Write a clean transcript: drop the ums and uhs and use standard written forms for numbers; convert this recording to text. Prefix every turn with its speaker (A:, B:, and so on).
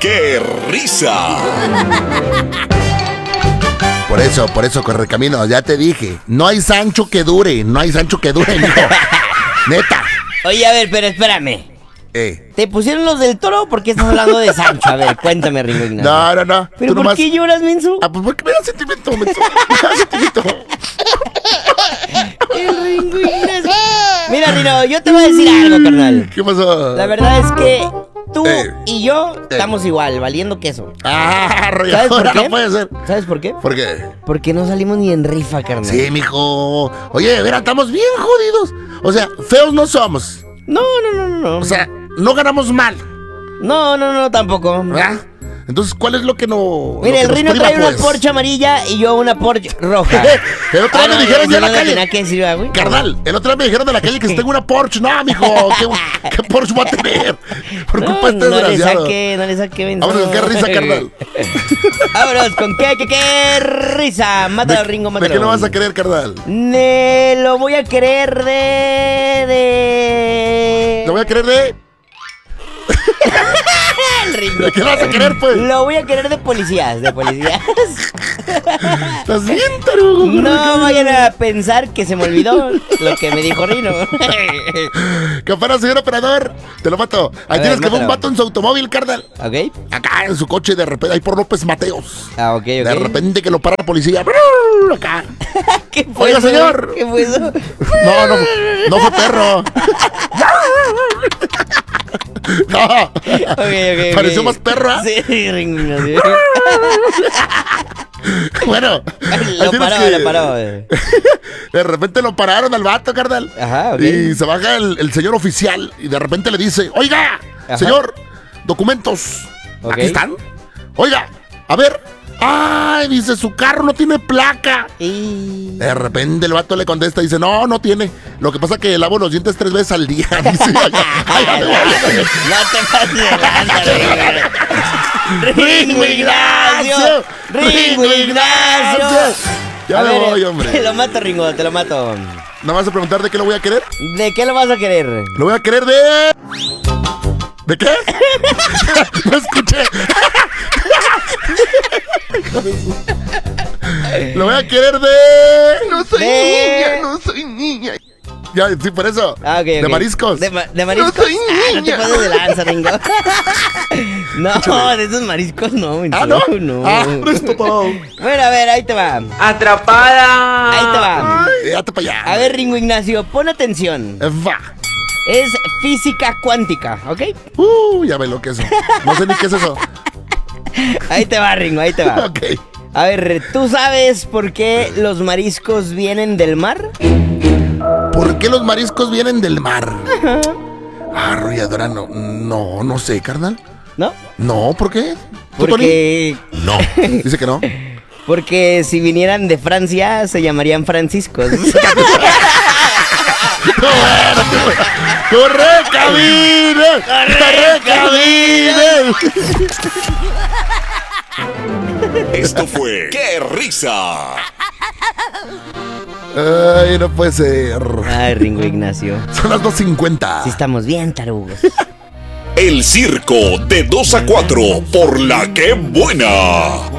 A: ¡Qué risa!
B: Por eso, Correcaminos, ya te dije. No hay Sancho que dure, mijo. Neta.
C: Oye, a ver, pero espérame. ¿Te pusieron los del Toro o por qué estás hablando de Sancho? A ver, cuéntame, Ringo Ignacio.
B: No.
C: ¿Pero por qué lloras, menso?
B: Pues porque me da sentimiento, menso. Me da sentimiento.
C: El Ringo Ignacio. Mira, Rino, yo te voy a decir algo, carnal.
B: ¿Qué pasó?
C: La verdad es que tú y yo estamos igual, valiendo queso.
B: ¿Sabes por qué? No puede ser.
C: ¿Sabes por qué?
B: ¿Por qué?
C: Porque no salimos ni en rifa, carnal.
B: Sí, mijo. Oye, verá, estamos bien jodidos. O sea, feos no somos.
C: No.
B: O sea, no ganamos mal.
C: No, tampoco.
B: ¿Verdad? Entonces, ¿cuál es lo que no?
C: Mira, el Rino trae una Porsche amarilla y yo una Porsche roja.
B: El otro día me dijeron ya en la calle.
C: Que decir, güey.
B: Carnal, el otro día me dijeron de la calle que si tengo una Porsche. No, mijo, ¿qué Porsche voy a tener? Por culpa de este desgraciado.
C: No le saqué.
B: Vámonos con qué risa, carnal.
C: Vámonos con qué risa. Mátalo, Ringo, mátalo.
B: ¿De qué no vas a querer, carnal?
C: Lo voy a querer de...
B: Lo voy a querer de...
C: Ringo.
B: ¿De qué vas a querer, pues?
C: Lo voy a querer de policías.
B: Estás bien, tarugo.
C: No vayan a pensar que se me olvidó lo que me dijo Rino.
B: Campana, señor operador. Te lo mato. Ahí tienes que ver un vato en su automóvil, carnal.
C: Ok.
B: Acá en su coche, de repente, ahí por López Mateos.
C: Ok.
B: De repente que lo para la policía. Acá.
C: ¿Qué fue?
B: Oiga, señor.
C: ¿Qué fue eso?
B: No fue perro. No.
C: Okay.
B: Pareció más perro, ¿eh?
C: Sí, Ringo.
B: Bueno,
C: lo paró.
B: De repente lo pararon al vato, carnal.
C: Ajá, ok.
B: Y se baja el señor oficial y de repente le dice: oiga, señor, documentos.
C: Okay.
B: Aquí están. Oiga, a ver. Ay, dice, su carro no tiene placa.
C: Y...
B: De repente el vato le contesta y dice: no tiene. Lo que pasa es que lavo los dientes 3 veces al día. Dice,
C: no te pases de lanza, Ringo Ignacio.
B: Ya me voy, hombre.
C: Te lo mato, Ringo, te lo mato.
B: ¿No vas a preguntar de qué lo voy a querer?
C: ¿De qué lo vas a querer?
B: Lo voy a querer de... ¿De qué? No escuché. Lo voy a querer de... No soy niña. Ya, sí, por eso.
C: Ok.
B: De mariscos.
C: ¿De mariscos?
B: No soy niña.
C: No te pases de lanza, Ringo. No, de esos mariscos no.
B: ¿No? Presto todo.
C: Bueno, a ver, ahí te va.
D: ¡Atrapada!
C: Ahí te va.
B: Date para allá.
C: A ver, Ringo Ignacio, pon atención.
B: Va.
C: Es física cuántica, ¿ok?
B: Ya ve lo que es eso. No sé ni qué es eso.
C: Ahí te va, Ringo, ahí te va.
B: Ok.
C: A ver, ¿tú sabes por qué los mariscos vienen del mar?
B: ¿Por qué los mariscos vienen del mar? Arrolladora, no sé, carnal.
C: ¿No?
B: No, ¿por qué?
C: Porque...
B: No. Dice que no.
C: Porque si vinieran de Francia, se llamarían franciscos.
B: ¡Corre, cabines! ¡Corre, cabines!
A: Esto fue ¡Qué risa!
B: Ay, no puede ser.
C: Ay, Ringo Ignacio.
B: Son las 2:50.
C: Sí estamos bien, tarugos.
A: El circo de 2 a 4 por La Que Buena.